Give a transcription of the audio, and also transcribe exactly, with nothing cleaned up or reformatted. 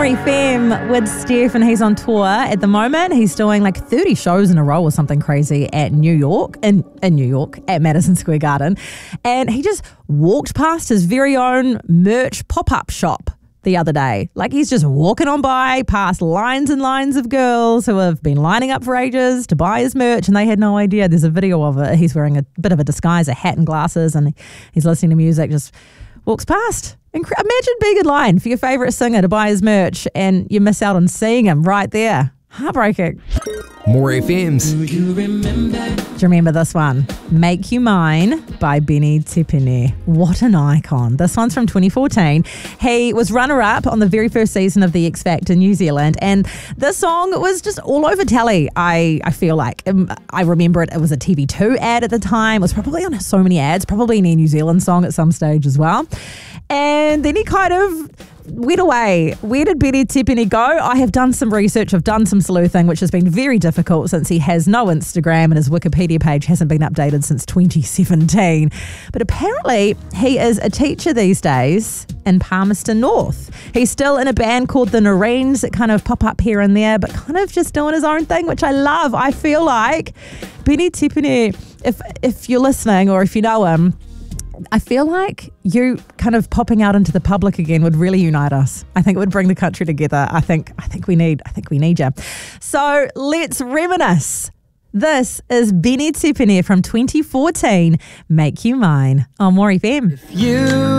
F M with Steph, and he's on tour at the moment. He's doing like thirty shows in a row or something crazy at New York, in, in New York, at Madison Square Garden. And he just walked past his very own merch pop-up shop the other day. Like, he's just walking on by past lines and lines of girls who have been lining up for ages to buy his merch, and they had no idea. There's a video of it. He's wearing a bit of a disguise, a hat and glasses, and he's listening to music, just walks past. Incre- Imagine being in line for your favourite singer to buy his merch and you miss out on seeing him right there. Heartbreaking. More F Ms. Do you remember? Do you remember this one? Make You Mine by Benny Tepene. What an icon. This one's from twenty fourteen. He was runner-up on the very first season of The X Factor New Zealand, and this song was just all over telly, I, I feel like. Um, I remember it, it was a T V two ad at the time. It was probably on so many ads, probably an Air New Zealand song at some stage as well. And then he kind of went away. Where did Benny Tepene go? I have done some research, I've done some sleuthing, which has been very difficult since he has no Instagram and his Wikipedia page hasn't been updated since twenty seventeen. But apparently he is a teacher these days in Palmerston North. He's still in a band called the Nareens that kind of pop up here and there, but kind of just doing his own thing, which I love. I feel like Benny Tepene, if if you're listening or if you know him, I feel like you kind of popping out into the public again would really unite us. I think it would bring the country together. I think I think we need I think we need you. So let's reminisce. This is Benny Tepene from twenty fourteen. Make You Mine on More F M. You